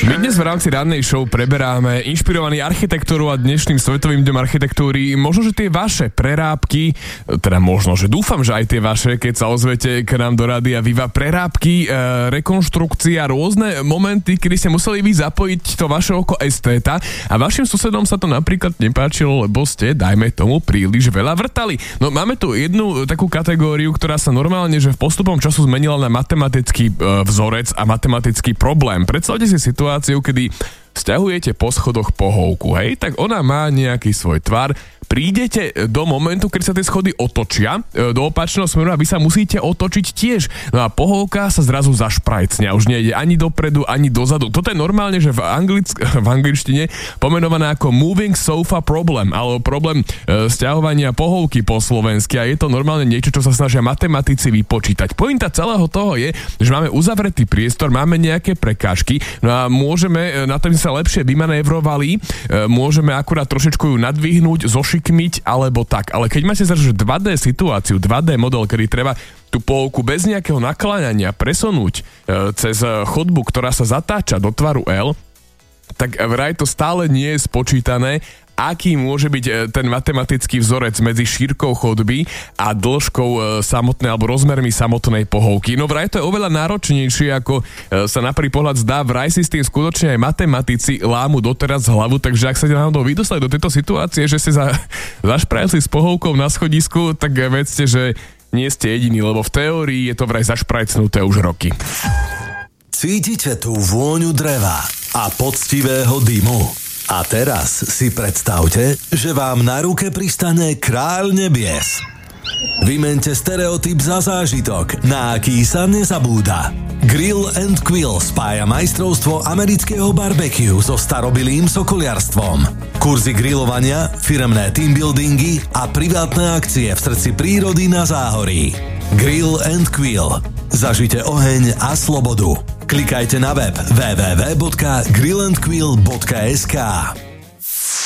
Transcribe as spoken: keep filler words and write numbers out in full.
My dnes v rámci rannej show preberáme inšpirovaný architektúrou a dnešným Svetovým dňom architektúry. Možno, že tie vaše prerábky, teda možno, že dúfam, že aj tie vaše, keď sa ozvete k nám do Rádia Viva, prerábky, e, rekonštrukcia, rôzne momenty, kedy ste museli vy zapojiť to vaše oko estéta a vašim susedom sa to napríklad nepáčilo, lebo ste, dajme tomu, príliš veľa vrtali. No máme tu jednu takú kategóriu, ktorá sa normálne, že v postupom času zmenila na matematický e, vzorec a matematický problém. Predstavte si situáciu, kedy sťahujete po schodoch pohovku, hej, tak ona má nejaký svoj tvar, prídete do momentu, keď sa tie schody otočia do opačného smeru a vy sa musíte otočiť tiež. No a pohovka sa zrazu zašprajcňa, už nejde ani dopredu, ani dozadu. Toto je normálne, že v, anglick- v angličtine pomenované ako moving sofa problem, alebo problém e, sťahovania pohovky po slovensky a je to normálne niečo, čo sa snažia matematici vypočítať. Pointa celého toho je, že máme uzavretý priestor, máme nejaké prekážky, no a môžeme, na to by sa lepšie vymanévrovali, e, môžeme akurát trošičku ju nadvihnúť, zošiknúť alebo tak. Ale keď máte zrazu dva dé situáciu, dva dé model, kedy treba tú pohovku bez nejakého nakláňania presunúť e, cez chodbu, ktorá sa zatáča do tvaru L, tak vraj to stále nie je spočítané, aký môže byť ten matematický vzorec medzi šírkou chodby a dĺžkou samotnej alebo rozmermi samotnej pohovky. No vraj to je oveľa náročnejšie, ako sa na prvý pohľad zdá. Vraj si s tým skutočne aj matematici lámu doteraz hlavu, takže ak sa náhodou vydostali do tejto situácie, že ste za, zašprajali s pohovkou na schodisku, tak vedzte, že nie ste jediní, lebo v teórii je to vraj zašprajcnuté už roky. Cítite tú vôňu dreva a poctivého dymu? A teraz si predstavte, že vám na ruke pristane kráľ nebies. Vymente stereotyp za zážitok, na aký sa nezabúda. Grill and Quill spája majstrovstvo amerického barbecue so starobilým sokoliarstvom. Kurzy grilovania, firemné teambuildingy a privátne akcie v srdci prírody na Záhorí. Grill and Quill. Zažite oheň a slobodu. Klikajte na web w w w bodka grill and quill bodka es ka.